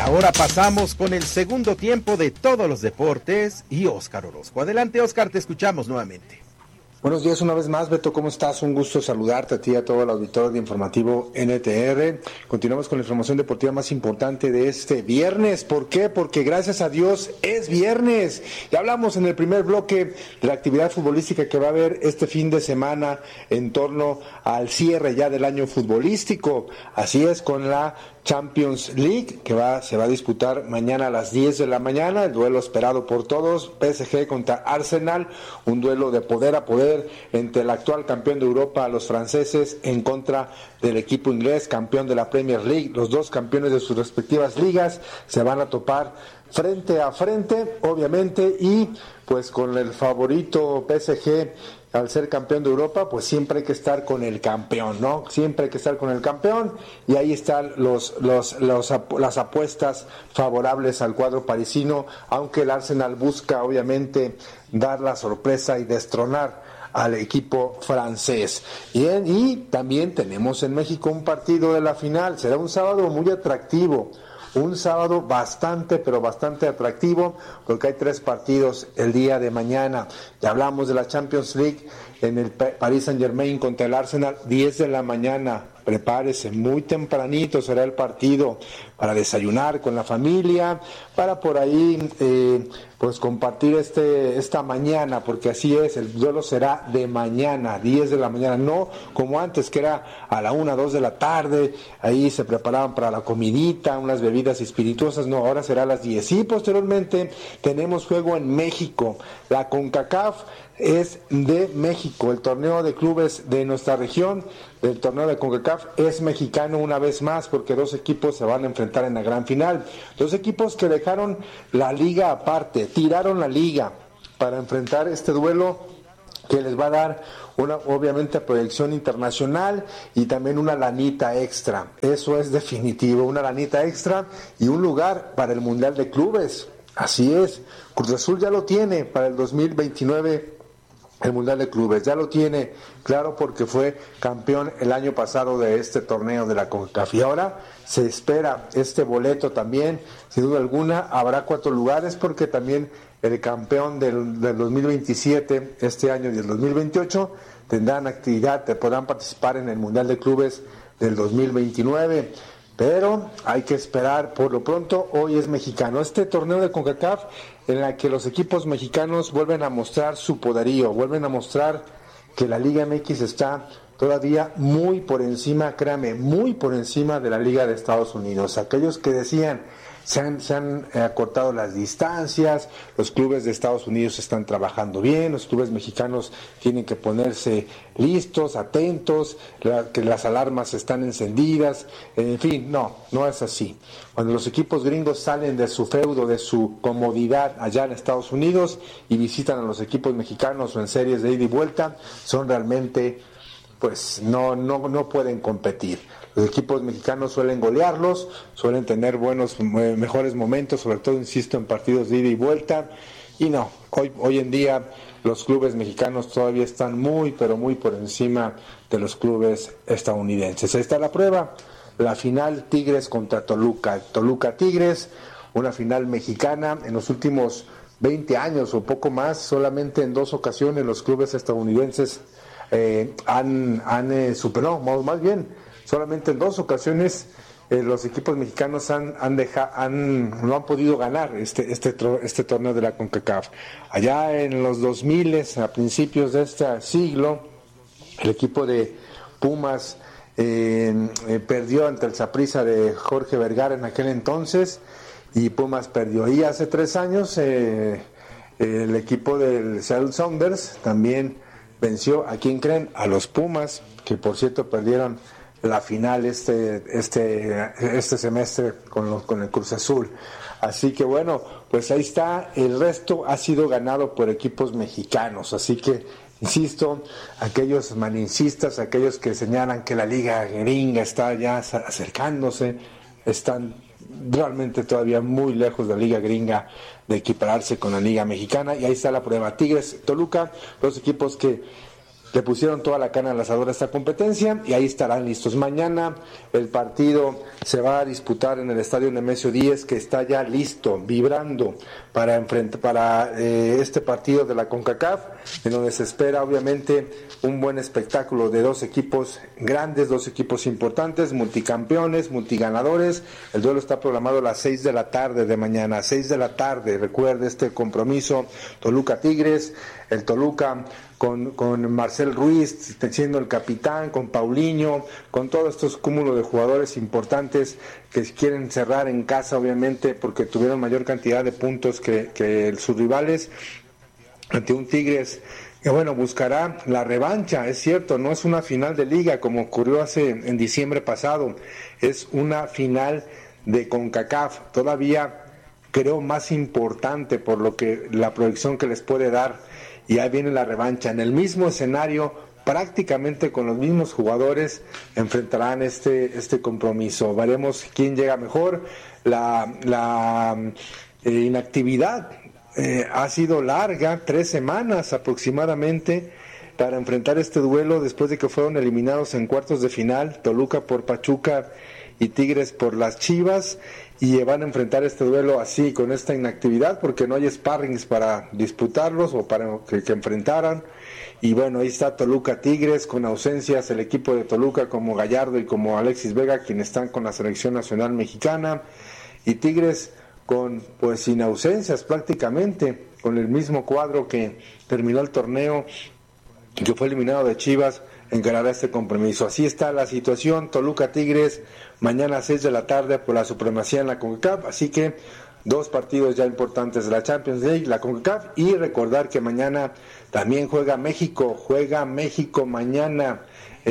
Ahora pasamos con el segundo tiempo de todos los deportes y Óscar Orozco. Adelante, Óscar, te escuchamos nuevamente. Buenos días una vez más, Beto, ¿cómo estás? Un gusto saludarte a ti y a todo el auditorio de Informativo NTR. Continuamos con la información deportiva más importante de este viernes. ¿Por qué? Porque gracias a Dios es viernes. Ya hablamos en el primer bloque de la actividad futbolística que va a haber este fin de semana en torno al cierre ya del año futbolístico. Así es, con la Champions League, que se va a disputar mañana a las 10 de la mañana, el duelo esperado por todos, PSG contra Arsenal, un duelo de poder a poder entre el actual campeón de Europa, los franceses, en contra del equipo inglés, campeón de la Premier League. Los dos campeones de sus respectivas ligas se van a topar frente a frente, obviamente, y pues con el favorito PSG al ser campeón de Europa, pues siempre hay que estar con el campeón, ¿no? Siempre hay que estar con el campeón, y ahí están las apuestas favorables al cuadro parisino, aunque el Arsenal busca obviamente dar la sorpresa y destronar al equipo francés. Bien, y también tenemos en México un partido de la final, será un sábado muy atractivo. Un sábado bastante atractivo, porque hay 3 partidos el día de mañana. Ya hablamos de la Champions League en el Paris Saint-Germain contra el Arsenal, 10 de la mañana. Prepárese, muy tempranito será el partido, para desayunar con la familia, para por ahí pues compartir esta mañana, porque así es, el duelo será de mañana, 10 de la mañana, no como antes que era a la 1, 2 de la tarde, ahí se preparaban para la comidita, unas bebidas espirituosas, no, ahora será a las 10. Y posteriormente tenemos juego en México, la CONCACAF es de México, el torneo de clubes de nuestra región, del torneo de CONCACAF es mexicano una vez más, porque 2 equipos se van a enfrentar en la gran final, 2 equipos que dejaron la liga aparte, tiraron la liga para enfrentar este duelo que les va a dar una obviamente proyección internacional y también una lanita extra, eso es definitivo, una lanita extra y un lugar para el Mundial de Clubes. Así es, Cruz Azul ya lo tiene para el 2029. El Mundial de Clubes ya lo tiene, claro, porque fue campeón el año pasado de este torneo de la CONCACAF. Y ahora se espera este boleto también, sin duda alguna, habrá 4 lugares, porque también el campeón del 2027, este año, y el 2028, tendrán actividad, podrán participar en el Mundial de Clubes del 2029. Pero hay que esperar, por lo pronto, hoy es mexicano. Este torneo de CONCACAF, en la que los equipos mexicanos vuelven a mostrar su poderío, vuelven a mostrar que la Liga MX está todavía muy por encima, créame, muy por encima de la Liga de Estados Unidos. Aquellos que decían, se han acortado las distancias, los clubes de Estados Unidos están trabajando bien, los clubes mexicanos tienen que ponerse listos, atentos, que las alarmas están encendidas, en fin, no es así. Cuando los equipos gringos salen de su feudo, de su comodidad allá en Estados Unidos y visitan a los equipos mexicanos o en series de ida y vuelta, son realmente, pues no pueden competir. Los equipos mexicanos suelen golearlos, suelen tener mejores momentos, sobre todo, insisto, en partidos de ida y vuelta, y no, hoy en día los clubes mexicanos todavía están muy, pero muy por encima de los clubes estadounidenses. Ahí está la prueba, la final Tigres contra Toluca, Toluca-Tigres, una final mexicana. En los últimos 20 años o poco más, solamente en 2 ocasiones los clubes estadounidenses han superado, más bien, solamente en 2 ocasiones los equipos mexicanos no han podido ganar este torneo de la CONCACAF. Allá en los 2000, a principios de este siglo, el equipo de Pumas perdió ante el Saprissa de Jorge Vergara en aquel entonces, y Pumas perdió. Y hace 3 años el equipo del Seattle Sounders también venció, ¿a quién creen? A los Pumas, que por cierto perdieron la final este semestre con el Cruz Azul. Así que bueno, pues ahí está, el resto ha sido ganado por equipos mexicanos, así que insisto, aquellos malincistas, aquellos que señalan que la liga gringa está ya acercándose, están realmente todavía muy lejos de la liga gringa de equipararse con la liga mexicana. Y ahí está la prueba, Tigres, Toluca, los equipos que le pusieron toda la carne al asador a esta competencia y ahí estarán listos. Mañana el partido se va a disputar en el estadio Nemesio 10, que está ya listo, vibrando para este partido de la CONCACAF, en donde se espera obviamente un buen espectáculo de dos equipos grandes, dos equipos importantes, multicampeones, multiganadores. El duelo está programado a las 6 de la tarde de mañana, 6 de la tarde. Recuerde este compromiso, Toluca Tigres, el Toluca con Marcel Ruiz siendo el capitán, con Paulinho, con todos estos cúmulos de jugadores importantes que quieren cerrar en casa, obviamente, porque tuvieron mayor cantidad de puntos que sus rivales, ante un Tigres que bueno, buscará la revancha. Es cierto, no es una final de liga como ocurrió en diciembre pasado, es una final de CONCACAF, todavía creo más importante por lo que la proyección que les puede dar. Y ahí viene la revancha, en el mismo escenario, prácticamente con los mismos jugadores, enfrentarán este compromiso. Veremos quién llega mejor. La inactividad ha sido larga, 3 semanas aproximadamente, para enfrentar este duelo después de que fueron eliminados en cuartos de final, Toluca por Pachuca y Tigres por las Chivas, y van a enfrentar este duelo así, con esta inactividad, porque no hay sparrings para disputarlos o para que enfrentaran. Y bueno, ahí está Toluca Tigres, con ausencias el equipo de Toluca como Gallardo y como Alexis Vega, quienes están con la selección nacional mexicana, y Tigres sin ausencias prácticamente, con el mismo cuadro que terminó el torneo, que fue eliminado de Chivas, encarará este compromiso. Así está la situación. Toluca Tigres mañana a 6 de la tarde por la supremacía en la CONCACAF, así que 2 partidos ya importantes de la Champions League, la CONCACAF, y recordar que mañana también juega México mañana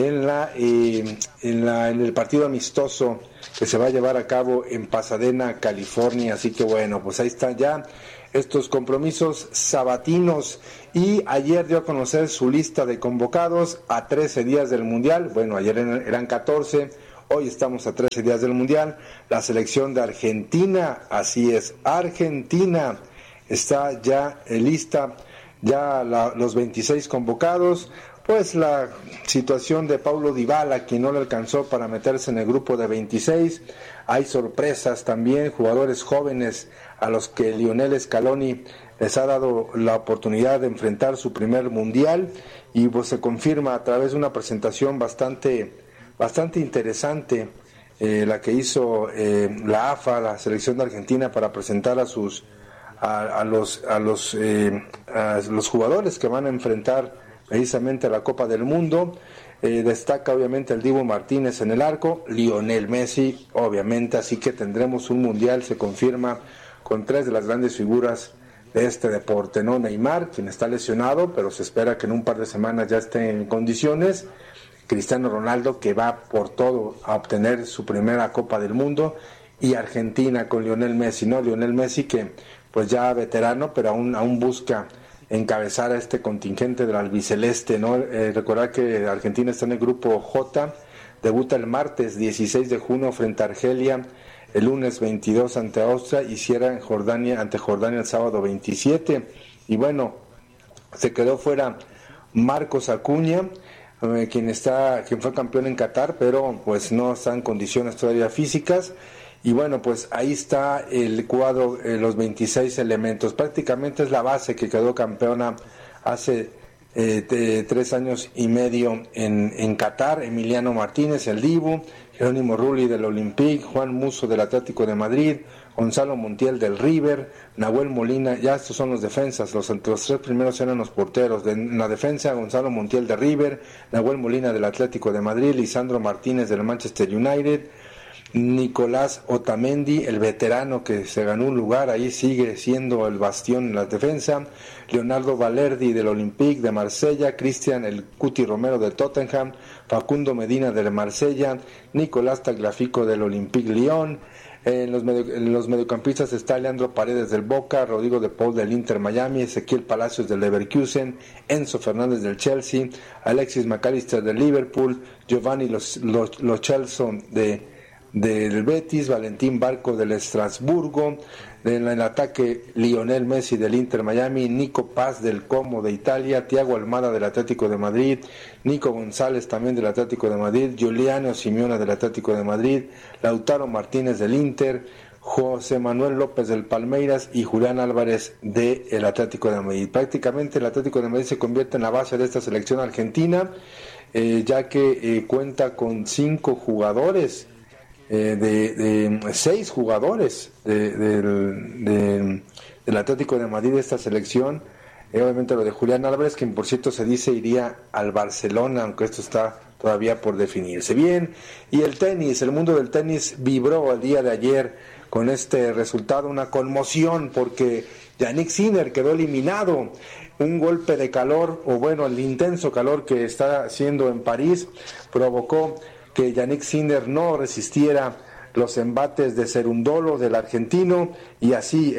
en el partido amistoso que se va a llevar a cabo en Pasadena, California. Así que bueno, pues ahí están ya estos compromisos sabatinos, y ayer dio a conocer su lista de convocados a 13 días del Mundial. Bueno, ayer eran 14, hoy estamos a 13 días del Mundial. La selección de Argentina, así es, Argentina está ya lista, ya los 26 convocados. Pues la situación de Paulo Dybala, quien no le alcanzó para meterse en el grupo de 26. Hay sorpresas también, jugadores jóvenes a los que Lionel Scaloni les ha dado la oportunidad de enfrentar su primer mundial, y pues se confirma a través de una presentación bastante interesante, la que hizo la AFA, la selección de Argentina, para presentar a los jugadores que van a enfrentar precisamente la Copa del Mundo. Destaca obviamente el Dibu Martínez en el arco, Lionel Messi obviamente, así que tendremos un mundial, se confirma, con 3 de las grandes figuras de este deporte, ¿no? Neymar, quien está lesionado, pero se espera que en un par de semanas ya esté en condiciones. Cristiano Ronaldo, que va por todo a obtener su primera Copa del Mundo, y Argentina con Lionel Messi, ¿no? Lionel Messi, que pues ya veterano, pero aún busca encabezar a este contingente del albiceleste, ¿no? Recordar que Argentina está en el grupo J, debuta el martes 16 de junio frente a Argelia, el lunes 22 ante Austria, y cierra ante Jordania el sábado 27. Y bueno, se quedó fuera Marcos Acuña, quien fue campeón en Qatar, pero pues no está en condiciones todavía físicas. Y bueno, pues ahí está el cuadro, los 26 elementos. Prácticamente es la base que quedó campeona hace 3 años y medio en Qatar. Emiliano Martínez, el Dibu, Jerónimo Rulli del Olympique, Juan Musso del Atlético de Madrid, Gonzalo Montiel del River, Nahuel Molina. Ya estos son los defensas, los 3 primeros eran los porteros. En la defensa, Gonzalo Montiel de River, Nahuel Molina del Atlético de Madrid, Lisandro Martínez del Manchester United, Nicolás Otamendi, el veterano que se ganó un lugar, ahí sigue siendo el bastión en la defensa, Leonardo Valerdi del Olympique de Marsella, Cristian el Cuti Romero del Tottenham, Facundo Medina del Marsella, Nicolás Tagliafico del Olympique Lyon. En los mediocampistas está Leandro Paredes del Boca, Rodrigo de Paul del Inter Miami, Ezequiel Palacios del Leverkusen, Enzo Fernández del Chelsea, Alexis McAllister del Liverpool, Giovanni Lo Celso de del Betis, Valentín Barco del Estrasburgo, en el ataque Lionel Messi del Inter Miami, Nico Paz del Como de Italia, Thiago Almada del Atlético de Madrid, Nico González también del Atlético de Madrid, Giuliano Simeone del Atlético de Madrid, Lautaro Martínez del Inter, José Manuel López del Palmeiras y Julián Álvarez del Atlético de Madrid. Prácticamente el Atlético de Madrid se convierte en la base de esta selección argentina, ya que cuenta con 5 jugadores, de 6 jugadores del Atlético de Madrid de esta selección. Obviamente lo de Julián Álvarez, que por cierto se dice iría al Barcelona, aunque esto está todavía por definirse. Bien, y el tenis, el mundo del tenis vibró el día de ayer con este resultado, una conmoción, porque Jannik Sinner quedó eliminado. Un golpe de calor, o bueno, el intenso calor que está haciendo en París, provocó que Jannik Sinner no resistiera los embates de Cerundolo, del argentino, y así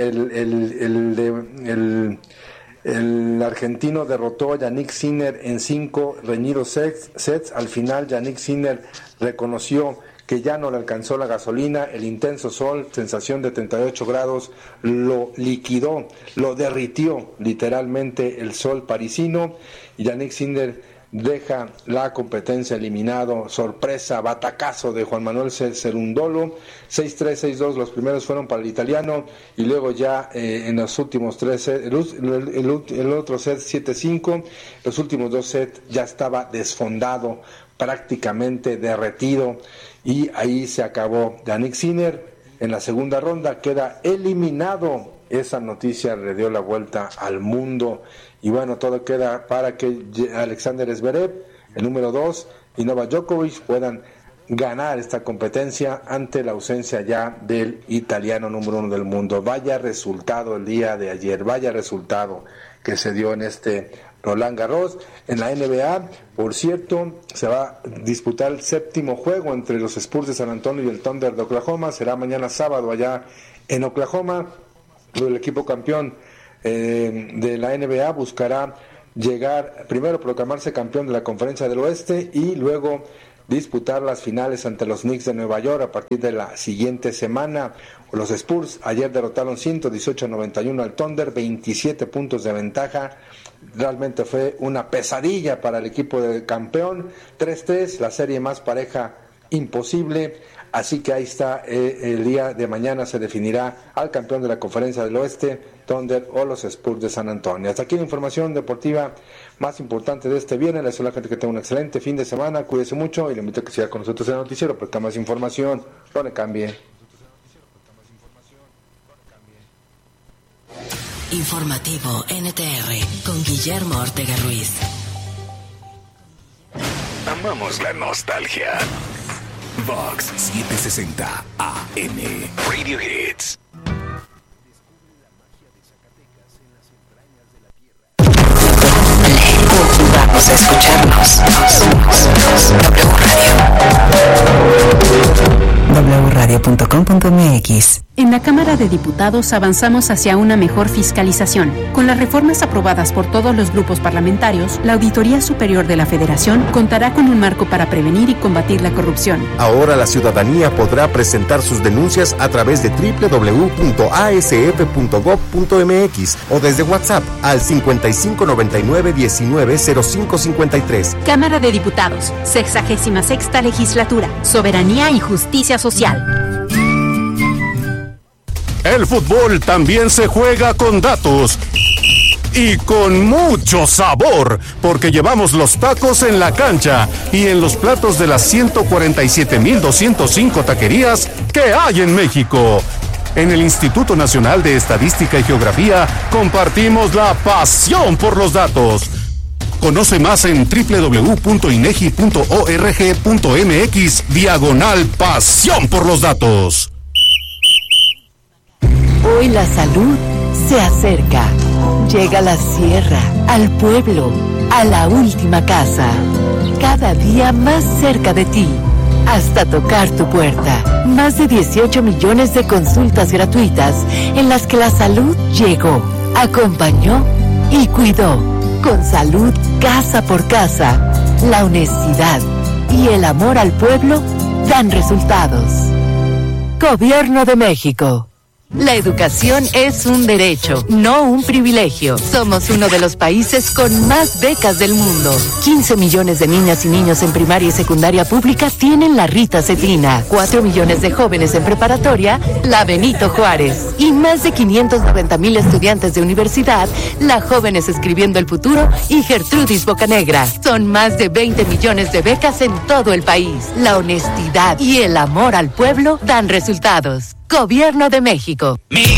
el argentino derrotó a Jannik Sinner en 5 reñidos sets. Al final Jannik Sinner reconoció que ya no le alcanzó la gasolina, el intenso sol, sensación de 38 grados, lo liquidó, lo derritió literalmente el sol parisino, y Jannik Sinner deja la competencia eliminado. Sorpresa, batacazo de Juan Manuel Cerundolo, 6-3, 6-2, los primeros fueron para el italiano, y luego ya en los últimos 3 sets, el otro set 7-5, los últimos 2 sets ya estaba desfondado, prácticamente derretido, y ahí se acabó. Jannik Sinner en la segunda ronda queda eliminado. Esa noticia le dio la vuelta al mundo, y bueno, todo queda para que Alexander Zverev, el número 2, y Novak Djokovic puedan ganar esta competencia ante la ausencia ya del italiano número 1 del mundo. Vaya resultado el día de ayer, vaya resultado que se dio en este Roland Garros. En la NBA, por cierto, se va a disputar el 7º juego entre los Spurs de San Antonio y el Thunder de Oklahoma. Será mañana sábado allá en Oklahoma. El equipo campeón de la NBA buscará llegar, primero proclamarse campeón de la Conferencia del Oeste, y luego disputar las finales ante los Knicks de Nueva York a partir de la siguiente semana. Los Spurs ayer derrotaron 118-91 al Thunder, 27 puntos de ventaja. Realmente fue una pesadilla para el equipo del campeón. 3-3, la serie más pareja imposible. Así que ahí está, el día de mañana se definirá al campeón de la Conferencia del Oeste, Thunder o los Spurs de San Antonio. Hasta aquí la información deportiva más importante de este viernes. Les deseo a la gente que tenga un excelente fin de semana, cuídese mucho, y le invito a que siga con nosotros en el noticiero, porque está más información, no le cambie. Informativo NTR con Guillermo Ortega Ruiz. Amamos la nostalgia. Vox 760 AM Radio Hits. Vamos a escucharnos. wradio.com.mx. En la Cámara de Diputados avanzamos hacia una mejor fiscalización. Con las reformas aprobadas por todos los grupos parlamentarios, la Auditoría Superior de la Federación contará con un marco para prevenir y combatir la corrupción. Ahora la ciudadanía podrá presentar sus denuncias a través de www.asf.gov.mx o desde WhatsApp al 5599-190553. Cámara de Diputados, 66ª Legislatura, Soberanía y Justicia Social. El fútbol también se juega con datos y con mucho sabor, porque llevamos los tacos en la cancha y en los platos de las 147,205 taquerías que hay en México. En el Instituto Nacional de Estadística y Geografía compartimos la pasión por los datos. Conoce más en www.inegi.org.mx/pasión por los datos. Hoy la salud se acerca. Llega a la sierra, al pueblo, a la última casa. Cada día más cerca de ti, hasta tocar tu puerta. Más de 18 millones de consultas gratuitas en las que la salud llegó, acompañó y cuidó. Con salud casa por casa, la honestidad y el amor al pueblo dan resultados. Gobierno de México. La educación es un derecho, no un privilegio. Somos uno de los países con más becas del mundo. 15 millones de niñas y niños en primaria y secundaria pública tienen la Rita Cetina. 4 millones de jóvenes en preparatoria, la Benito Juárez. Y más de 590,000 estudiantes de universidad, la Jóvenes Escribiendo el Futuro y Gertrudis Bocanegra. Son más de 20 millones de becas en todo el país. La honestidad y el amor al pueblo dan resultados. Gobierno de México. Mi